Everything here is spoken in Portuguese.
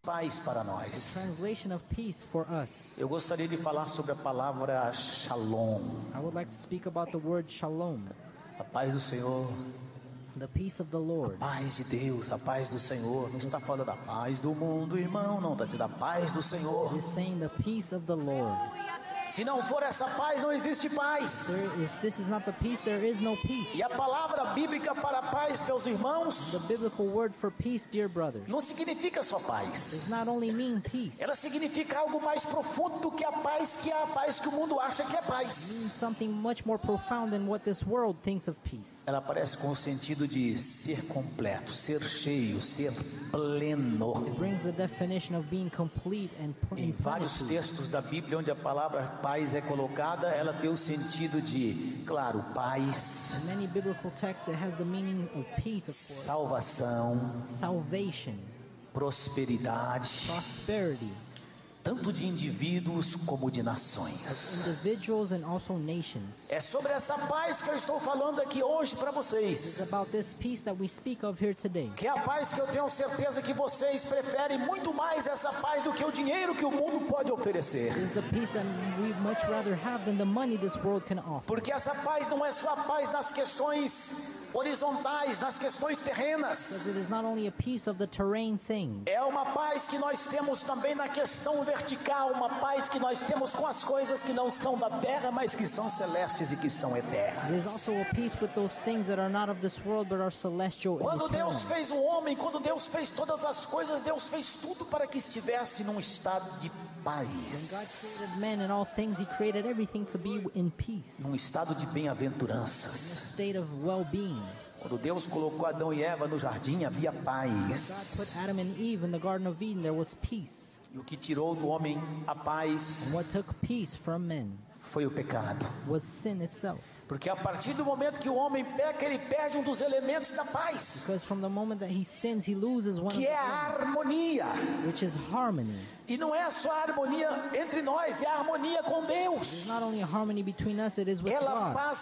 Paz para The nós. translation of peace for us. Eu gostaria de falar sobre a palavra Shalom. I would like to speak about the word shalom, A paz do Senhor, the peace of the Lord. paz de Deus, a paz do Senhor. Não está falando da paz do mundo, irmão. Não, está dizendo a paz do Senhor. It is saying the peace of the Lord. Se não for essa paz, não existe paz. If this is not the peace, there is no peace. E a palavra bíblica para paz, meus irmãos, The biblical word for peace, dear brothers, não significa só does paz. not only mean peace. Ela significa algo mais profundo do que a paz que é a paz que o mundo acha que é It paz. means something much more profound than what this world thinks of peace. Ela aparece com o sentido de ser completo, ser cheio, ser pleno. It brings the definition of being complete and Em vários plenitude. textos da Bíblia onde a palavra paz é colocada, ela tem o sentido de, claro, paz, In many biblical texts, it has the meaning of peace, of course, salvação, salvation, prosperidade, prosperity, tanto de indivíduos como de nações. individuals and also nations. É sobre essa paz que eu estou falando aqui hoje para vocês. It's about this peace that we speak of here today. Que é a paz que eu tenho certeza que vocês preferem muito mais essa paz do que o dinheiro que o mundo pode oferecer. It is the peace that we much rather have than the money this world can offer. Porque essa paz não é só a paz nas questões horizontais, nas questões terrenas. Because it is not only a peace of the terrain thing. É uma paz que nós temos também na questão vertical, uma paz que nós temos com as coisas que não são da terra, mas que são celestes e que são It is eternas. also a peace with those things that are not of this world but are celestial and Quando eternal. Deus fez o homem, quando Deus fez todas as coisas, Deus fez tudo para que estivesse num estado de When God paz, created man and all things, He created everything to be in peace, num estado de in a bem-aventuranças. state of well-being. Quando Deus colocou Adão e Eva no jardim, havia God paz. put Adam and Eve in the Garden of Eden, there was peace. E o que tirou do homem a paz And what took peace from men foi o pecado. was sin itself. Porque a partir do momento que o homem peca, ele perde um dos elementos da paz, Because from the moment that he sins, he loses one of que the é a harmonia. which is harmony. E não é só a harmonia entre nós, é a harmonia com It's Deus. not only a harmony between us, it is with Ela God. passa